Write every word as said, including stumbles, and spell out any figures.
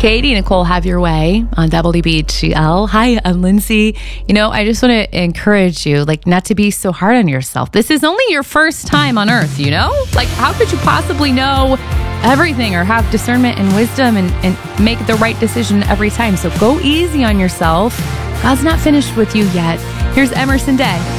Katie, Nicole, have your way on W B G L. Hi, I'm Lindsay. You know, I just want to encourage you, like, not to be so hard on yourself. This is only your first time on earth, you know? Like, how could you possibly know everything or have discernment and wisdom and, and make the right decision every time? So go easy on yourself. God's not finished with you yet. Here's Emerson Day.